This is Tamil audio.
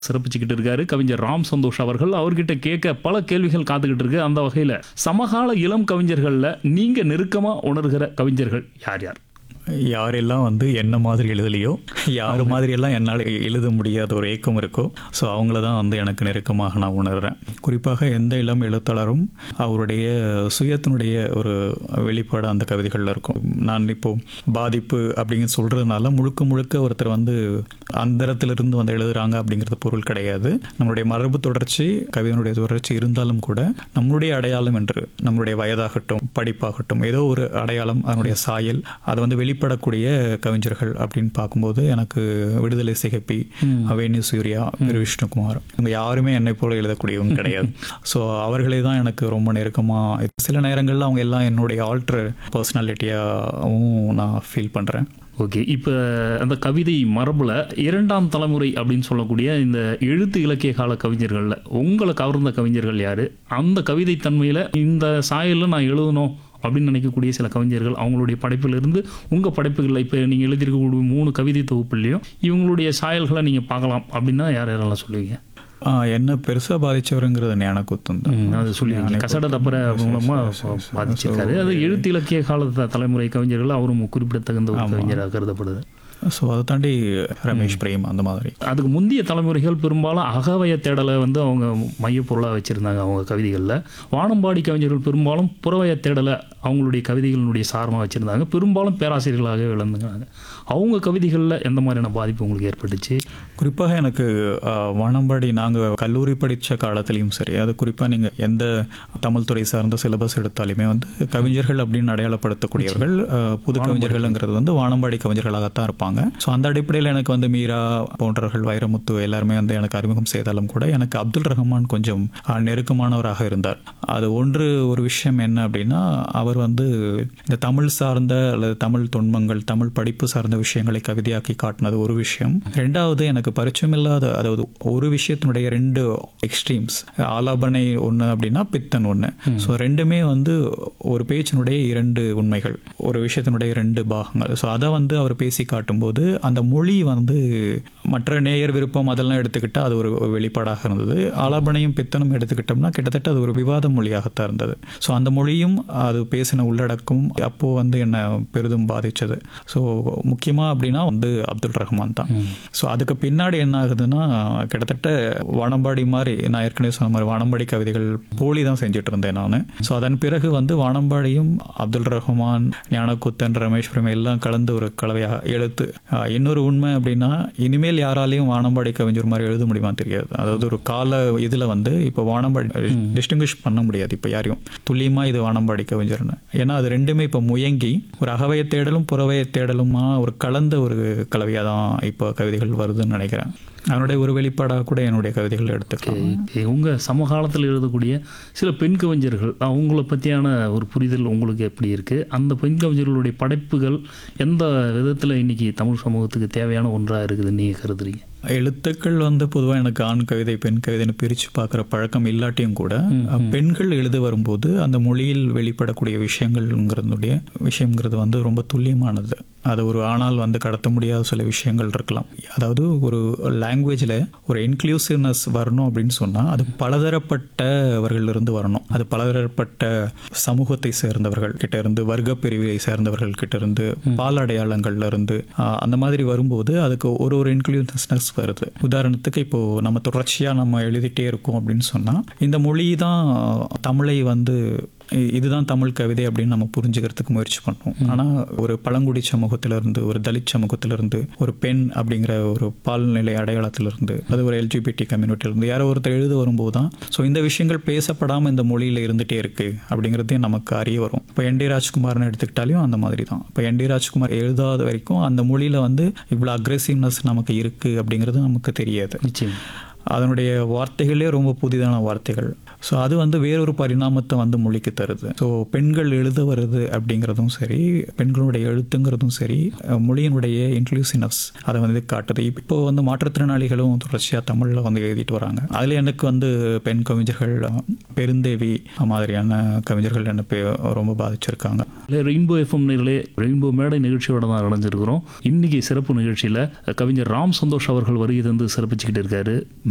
சிறப்பிச்சுக்கிட்டு இருக்காரு கவிஞர் ராம் சந்தோஷ் அவர்கள். அவர்கிட்ட கேட்க பல கேள்விகள் காத்துக்கிட்டு இருக்கு. அந்த வகையில் சமகால இளம் கவிஞர்களில் நீங்கள் நெருக்கமாக உணர்கிற கவிஞர்கள் யார் யார்? யாரெல்லாம் என்ன மாதிரி எழுதலையோ, யார் மாதிரியெல்லாம் என்னால் எழுத முடியாத ஒரு ஏக்கம் இருக்கோ, ஸோ அவங்கள தான் எனக்கு நெருக்கமாக நான் உணர்கிறேன். குறிப்பாக எந்த இளம் எழுத்தாளரும் அவருடைய சுயத்தினுடைய ஒரு வெளிப்பாடு அந்த கவிதைகளில் இருக்கும். நான் இப்போது பாதிப்பு அப்படின்னு சொல்கிறதுனால முழுக்க முழுக்க ஒருத்தர் அந்தரத்திலிருந்து எழுதுகிறாங்க அப்படிங்கிறது பொருள் கிடையாது. நம்மளுடைய மரபு தொடர்ச்சி, கவிதையினுடைய தொடர்ச்சி இருந்தாலும் கூட நம்மளுடைய அடையாளம் என்று நம்மளுடைய வயதாகட்டும், படிப்பாகட்டும், ஏதோ ஒரு அடையாளம், அதனுடைய சாயல், அதை வெளிப்படக்கூடிய கவிஞர்கள் அப்படின்னு பார்க்கும்போது எனக்கு விடுதலை சிகப்பி, வேணி சூர்யா, விஷ்ணுகுமார், இவங்க யாருமே என்னை போல எழுதக்கூடியவங்க கிடையாது. ஸோ அவர்களே தான் எனக்கு ரொம்ப நெருக்கமாக, சில நேரங்களில் அவங்க எல்லாம் என்னுடைய ஆல்டர் பர்சனாலிட்டியாகவும் நான் ஃபீல் பண்ணுறேன். ஓகே, இப்போ அந்த கவிதை மரபில் இரண்டாம் தலைமுறை அப்படின்னு சொல்லக்கூடிய இந்த எழுத்து இலக்கிய கால கவிஞர்களில் உங்களை கவர்ந்த கவிஞர்கள் யார்? அந்த கவிதை தன்மையில் இந்த சாயலில் நான் எழுதணும் அப்படின்னு நினைக்கக்கூடிய சில கவிஞர்கள், அவங்களுடைய படைப்பிலிருந்து உங்கள் படைப்புகளில் இப்போ நீங்கள் எழுதியிருக்கக்கூடிய 3 கவிதை தொகுப்புலையும் இவங்களுடைய சாயல்களை நீங்கள் பார்க்கலாம் அப்படின்னா யார் யாரெல்லாம் சொல்லுவீங்க? என்ன பெருசாக பாதிச்சவருங்கிறது ஞானக்கூத்தன் தான். அது சொல்லி கசட தப்பற மூலமாக பாதிச்சிருக்காரு. அது எழுத்து இலக்கிய கால தலைமுறை கவிஞர்கள் அவரும் குறிப்பிடத்தகுந்த ஒரு கவிஞராக கருதப்படுது. ஸோ அதை தாண்டி ரமேஷ் பிரேம் அந்த மாதிரி. அதுக்கு முந்தைய தலைமுறைகள் பெரும்பாலும் அகவய தேடலை அவங்க மையப்பொருளாக வச்சுருந்தாங்க அவங்க கவிதைகளில். வானம்பாடி கவிஞர்கள் பெரும்பாலும் புறவய தேடலை அவங்களுடைய கவிதைகளினுடைய சாரமாக வச்சுருந்தாங்க. பெரும்பாலும் பேராசிரியர்களாக விளங்குனாங்க. அவங்க கவிதைகளில் எந்த மாதிரியான பாதிப்பு உங்களுக்கு ஏற்பட்டுச்சு? குறிப்பாக எனக்கு வானம்பாடி, நாங்கள் கல்லூரி படித்த காலத்துலேயும் சரி, அது குறிப்பாக நீங்கள் எந்த தமிழ் துறை சார்ந்த சிலபஸ் எடுத்தாலுமே கவிஞர்கள் அப்படின்னு அடையாளப்படுத்தக்கூடியவர்கள், புது கவிஞர்கள்ங்கிறது வானம்பாடி கவிஞர்களாகத்தான் இருப்பாங்க. ஸோ அந்த அடிப்படையில் எனக்கு மீரா போன்றவர்கள், வைரமுத்து எல்லாருமே எனக்கு அறிமுகம் செய்தாலும் கூட எனக்கு அப்துல் ரஹ்மான் கொஞ்சம் நெருக்கமானவராக இருந்தார். அது ஒரு விஷயம் என்ன அப்படின்னா, அவர் இந்த தமிழ் சார்ந்த அல்லது தமிழ் தொன்மங்கள், தமிழ் படிப்பு சார்ந்த விஷயங்களை கவிதையாக்கி காட்டினது ஒரு விஷயம். ரெண்டாவது, எனக்கு பரிச்சயமில்லாத, அதாவது ஒரு விஷயத்தினுடைய 2 எக்ஸ்ட்ரீம்ஸ், ஆலாபனை ஒன்று அப்படின்னா பித்தன் ஒன்று. ஸோ ரெண்டுமே ஒரு பேச்சினுடைய 2 உண்மைகள், ஒரு விஷயத்தினுடைய 2 பாகங்கள். ஸோ அதை அவர் பேசி காட்டும்போது அந்த மொழி மற்ற நேயர் விருப்பம் அதெல்லாம் எடுத்துக்கிட்டால் அது ஒரு வெளிப்பாடாக இருந்தது. ஆலாபனையும் பித்தனும் எடுத்துக்கிட்டோம்னா கிட்டத்தட்ட அது ஒரு விவாத மொழியாகத்தான் இருந்தது. ஸோ அந்த மொழியும் அது பேசின உள்ளடக்கம் அப்போது என்னை பெரிதும் பாதித்தது. ஸோ முக்கியமாக அப்படின்னா அப்துல் ரஹ்மான் தான். ஸோ அதுக்கு பின்னாடி என்ன ஆகுதுன்னா, கிட்டத்தட்ட வானம்பாடி மாதிரி, நான் ஏற்கனவே சொன்ன மாதிரி வானம்பாடி கவிதைகள் போலி தான் செஞ்சுட்டு இருந்தேன் நான். ஸோ அதன் பிறகு வானம்பாடியும் அப்துல் ரஹ்மான், ஞானக்கூத்தன், ரமேஷ் பிரேம் எல்லாம் கலந்து ஒரு கலவையாக எழுத்து. இன்னொரு உண்மை அப்படின்னா, இனிமேல் யாராலையும் வானம்பாடி கவிஞர் மாதிரி எழுத முடியுமா தெரியாது. அதாவது ஒரு கால இதில் இப்போ வானம்பாடி டிஸ்டிங்கிஷ் பண்ண முடியாது இப்போ யாரையும் துல்லியமாக இது வானம்பாடி கவிஞர்னு. ஏன்னா அது ரெண்டுமே இப்போ முயங்கி ஒரு அகவய தேடலும் புறவய தேடலுமா ஒரு கலந்த ஒரு கலவையாக தான் இப்போ கவிதைகள் வருதுன்னு நினைக்கிறேன். அதனுடைய ஒரு வெளிப்பாடாக கூட என்னுடைய கவிதைகள் எடுத்துக்கலாம். உங்கள் சமகாலத்தில் எழுதக்கூடிய சில பெண் கவிஞர்கள், அவங்கள பற்றியான ஒரு புரிதல் உங்களுக்கு எப்படி இருக்குது? அந்த பெண் கவிஞர்களுடைய படைப்புகள் எந்த விதத்தில் இன்றைக்கி தமிழ் சமூகத்துக்கு தேவையான ஒன்றாக இருக்குதுன்னு நீங்கள் கருதுறீங்க? எழுத்துக்கள் பொதுவாக எனக்கு ஆண் கவிதை, பெண் கவிதைன்னு பிரித்து பார்க்குற பழக்கம் இல்லாட்டியும் கூட, பெண்கள் எழுத வரும்போது அந்த மொழியில் வெளிப்படக்கூடிய விஷயங்கிறது ரொம்ப துல்லியமானது. அது ஒரு ஆணால் கடத்த முடியாத சில விஷயங்கள் இருக்கலாம். அதாவது ஒரு லாங்குவேஜில் ஒரு இன்க்ளூசிவ்னஸ் வரணும் அப்படின்னு சொன்னால் அது பலதரப்பட்டவர்களிலிருந்து வரணும். அது பலதரப்பட்ட சமூகத்தை சேர்ந்தவர்கள் கிட்ட இருந்து, வர்க்க பிரிவை சேர்ந்தவர்கள் கிட்ட இருந்து, பால் அடையாளங்கள்ல இருந்து, அந்த மாதிரி வரும்போது அதுக்கு ஒரு இன்க்ளூசிவ்னஸ் வருது. உதாரணத்துக்கு இப்போ நம்ம தொடர்ச்சியாக நம்ம எழுதிட்டே இருக்கோம் அப்படின்னு சொன்னால், இந்த மொழி தான் தமிழை இதுதான் தமிழ் கவிதை அப்படின்னு நம்ம புரிஞ்சுக்கிறதுக்கு முயற்சி பண்ணுவோம். ஆனால் ஒரு பழங்குடி சமூகத்திலிருந்து, ஒரு தலித் சமூகத்திலிருந்து, ஒரு பெண் அப்படிங்கிற ஒரு பால்நிலை அடையாளத்திலிருந்து, அது ஒரு எல்ஜிபிடி கம்யூனிட்டியிலிருந்து யாரோ ஒருத்தர் எழுத வரும்போது தான் இந்த விஷயங்கள் பேசப்படாமல் இந்த மொழியில் இருந்துகிட்டே இருக்குது அப்படிங்கிறதே நமக்கு அறிய வரும். இப்போ என் டி ராஜ்குமார்னு எடுத்துக்கிட்டாலையும் அந்த மாதிரி தான். இப்போ என் டி ராஜ்குமார் எழுதாத வரைக்கும் அந்த மொழியில் இவ்வளோ அக்ரெசிவ்னஸ் நமக்கு இருக்குது அப்படிங்கிறது நமக்கு தெரியாது. அதனுடைய வார்த்தைகளே ரொம்ப புதிதான வார்த்தைகள். ஸோ அது வேறொரு பரிணாமத்தை மொழிக்கு தருது. ஸோ பெண்கள் எழுத வருது அப்படிங்கிறதும் சரி, பெண்களுடைய எழுத்துங்கிறதும் சரி, மொழியினுடைய இன்க்ளூசிவ்னஸ் அதை காட்டுது. இப்போ மாற்றுத்திறனாளிகளும் தொடர்ச்சியாக தமிழில் எழுதிட்டு வராங்க. அதில் எனக்கு பெண் கவிஞர்கள், பெருந்தேவி மாதிரியான கவிஞர்கள் என்னை ரொம்ப பாதிச்சிருக்காங்க. ரெயின்போ எஃப்எம் நேயர்களே, ரெயின்போ மேடை நிகழ்ச்சியோட தான் அடைஞ்சிருக்கிறோம். இன்னைக்கு சிறப்பு நிகழ்ச்சியில் கவிஞர் ராம் சந்தோஷ் அவர்கள் வருகை தந்து சிறப்பிச்சுக்கிட்டு இருக்காரு.